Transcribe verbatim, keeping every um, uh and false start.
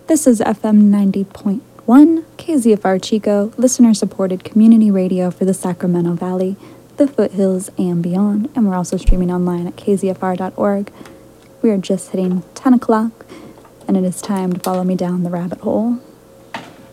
This is F M ninety point one, K Z F R Chico, listener-supported community radio for the Sacramento Valley, the foothills, and beyond. And we're also streaming online at k z f r dot org. We are just hitting ten o'clock, and it is time to follow me down the rabbit hole.